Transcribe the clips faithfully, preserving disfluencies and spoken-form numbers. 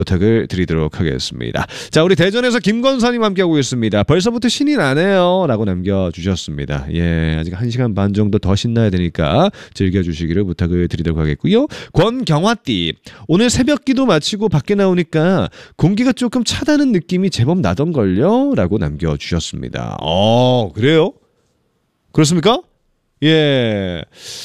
부탁을 드리도록 하겠습니다. 자, 우리 대전에서 김건사님 함께하고 있습니다. 벌써부터 신이 나네요 라고 남겨주셨습니다. 예, 아직 한 시간 반 정도 더 신나야 되니까 즐겨주시기를 부탁을 드리도록 하겠고요. 권경화띠, 오늘 새벽기도 마치고 밖에 나오니까 공기가 조금 차다는 느낌이 제법 나던걸요 라고 남겨주셨습니다. 어, 그래요? 그렇습니까? 예.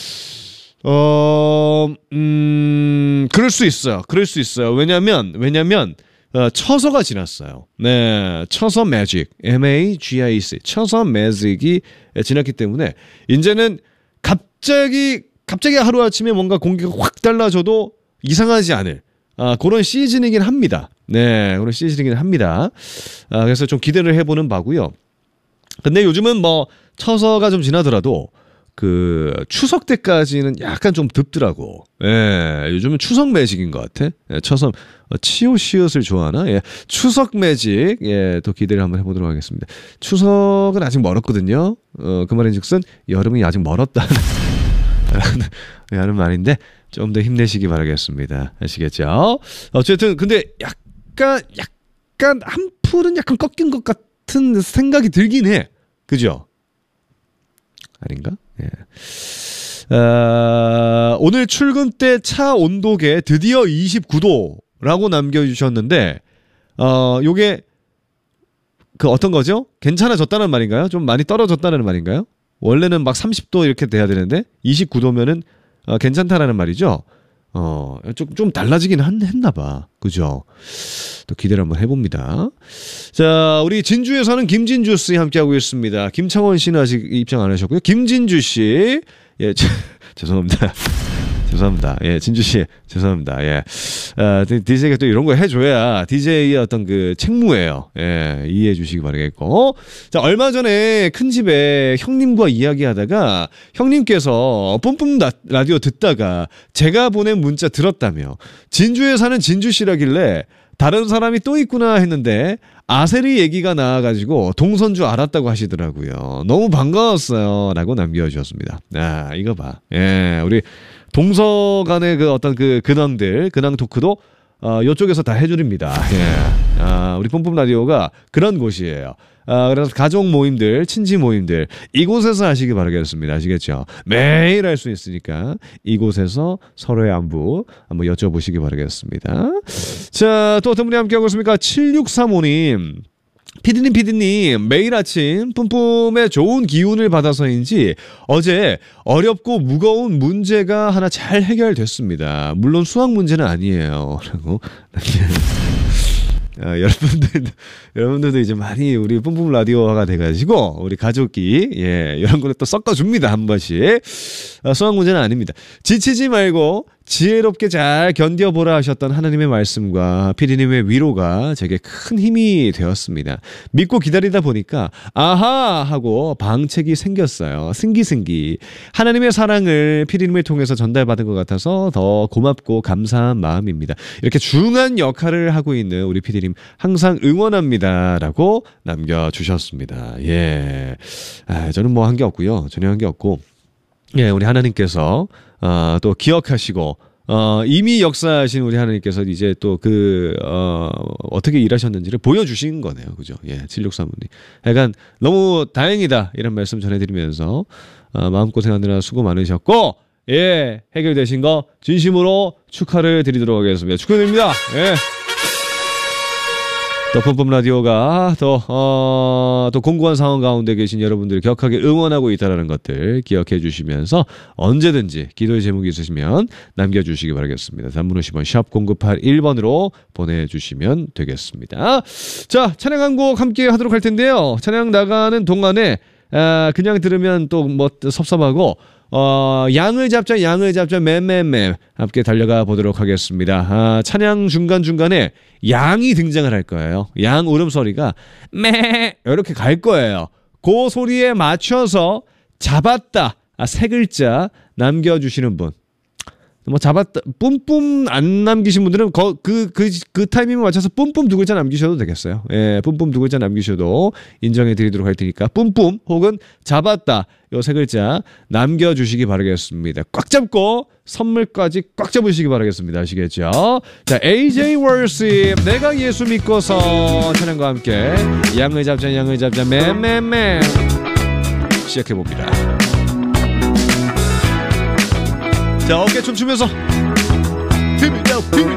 어, 음, 그럴 수 있어요. 그럴 수 있어요. 왜냐면, 왜냐면, 어, 처서가 지났어요. 네. 처서 매직. 엠 에이 지 아이 씨. 처서 매직이 지났기 때문에, 이제는 갑자기, 갑자기 하루아침에 뭔가 공기가 확 달라져도 이상하지 않을, 아, 그런 시즌이긴 합니다. 네. 그런 시즌이긴 합니다. 아, 그래서 좀 기대를 해보는 바고요. 근데 요즘은 뭐, 처서가 좀 지나더라도, 그 추석 때까지는 약간 좀 덥더라고. 예, 요즘은 추석 매직인 것 같아. 예, 처서 어, 치오 시옷을 좋아하나? 예, 추석 매직. 예, 또 기대를 한번 해보도록 하겠습니다. 추석은 아직 멀었거든요. 어, 그 말인즉슨 여름이 아직 멀었다는 라는 말인데 좀 더 힘내시기 바라겠습니다. 아시겠죠? 어쨌든 근데 약간 약간 한풀은 약간 꺾인 것 같은 생각이 들긴 해. 그죠? 아닌가? 예. 어, 오늘 출근 때 차 온도계 드디어 이십구 도라고 남겨주셨는데, 어, 요게, 그 어떤 거죠? 괜찮아졌다는 말인가요? 좀 많이 떨어졌다는 말인가요? 원래는 막 삼십 도 이렇게 돼야 되는데, 이십구 도면은, 어, 괜찮다라는 말이죠? 어, 좀, 좀 달라지긴 한, 했나봐. 그죠? 또 기대를 한번 해봅니다. 자, 우리 진주에 사는 김진주 씨 함께하고 있습니다. 김창원 씨는 아직 입장 안 하셨고요. 김진주 씨. 예, 죄송합니다. 죄송합니다. 예, 진주 씨, 죄송합니다. 예, 아, 디제이가 또 이런 거 해줘야 디제이의 어떤 그 책무예요. 예, 이해해 주시기 바라겠고. 자, 얼마 전에 큰 집에 형님과 이야기하다가 형님께서 뿜뿜 라디오 듣다가 제가 보낸 문자 들었다며 진주에 사는 진주 씨라길래 다른 사람이 또 있구나 했는데 아세리 얘기가 나와가지고 동선주 알았다고 하시더라고요. 너무 반가웠어요. 라고 남겨주셨습니다. 아, 이거 봐. 예, 우리 동서 간의 그 어떤 그 근황들, 근황 토크도 어, 이쪽에서 다 해드립니다. 예. 아, 우리 뿜뿜 라디오가 그런 곳이에요. 아, 그래서 가족 모임들, 친지 모임들 이곳에서 하시기 바라겠습니다. 아시겠죠? 매일 할 수 있으니까 이곳에서 서로의 안부 한번 여쭤보시기 바라겠습니다. 자, 또 어떤 분이 함께하고 있습니까? 칠육삼오 님. 피디님 피디님 매일 아침 뿜뿜의 좋은 기운을 받아서인지 어제 어렵고 무거운 문제가 하나 잘 해결됐습니다. 물론 수학 문제는 아니에요. 라고 아, 여러분들, 여러분들도 이제 많이 우리 뿜뿜 라디오화가 돼가지고, 우리 가족이, 예, 이런 거를 또 섞어줍니다, 한 번씩. 아, 수학 문제는 아닙니다. 지치지 말고, 지혜롭게 잘 견뎌보라 하셨던 하나님의 말씀과 피디님의 위로가 제게 큰 힘이 되었습니다. 믿고 기다리다 보니까 아하 하고 방책이 생겼어요. 승기승기. 하나님의 사랑을 피디님을 통해서 전달받은 것 같아서 더 고맙고 감사한 마음입니다. 이렇게 중요한 역할을 하고 있는 우리 피디님 항상 응원합니다 라고 남겨주셨습니다. 예, 아, 저는 뭐 한 게 없고요. 전혀 한 게 없고 예, 우리 하나님께서 어, 또 기억하시고 어, 이미 역사하신 우리 하나님께서 이제 또 그 어, 어떻게 일하셨는지를 보여주신 거네요, 그죠? 예, 칠육삼오 님. 약간 너무 다행이다 이런 말씀 전해드리면서 어, 마음고생하느라 수고 많으셨고 예, 해결되신 거 진심으로 축하를 드리도록 하겠습니다. 축하드립니다. 예. 또 뿜뿜 라디오가 또, 어, 또 공고한 상황 가운데 계신 여러분들을 격하게 응원하고 있다는 것들 기억해 주시면서 언제든지 기도의 제목이 있으시면 남겨주시기 바라겠습니다. 단문 오십 원 샵 공구팔일 번으로 보내주시면 되겠습니다. 자, 찬양 한 곡 함께 하도록 할 텐데요. 찬양 나가는 동안에 아, 그냥 들으면 또 뭐 섭섭하고 어, 양을 잡자, 양을 잡자, 맴맴맴 함께 달려가 보도록 하겠습니다. 아, 찬양 중간중간에 양이 등장을 할 거예요. 양 울음소리가 매 이렇게 갈 거예요. 그 소리에 맞춰서 잡았다. 아, 세 글자 남겨주시는 분. 뭐 잡았다 뿜뿜 안 남기신 분들은 그 그 그 그 타이밍에 맞춰서 뿜뿜 두 글자 남기셔도 되겠어요. 예, 뿜뿜 두 글자 남기셔도 인정해 드리도록 할 테니까 뿜뿜 혹은 잡았다 요 세 글자 남겨주시기 바라겠습니다. 꽉 잡고 선물까지 꽉 잡으시기 바라겠습니다. 아시겠죠? 자, 에이제이 월스 내가 예수 믿고서 찬양과 함께 양을 잡자 양을 잡자 맨맨맨 시작해봅니다. 자, 어깨 춤추면서 힘이 나 힘이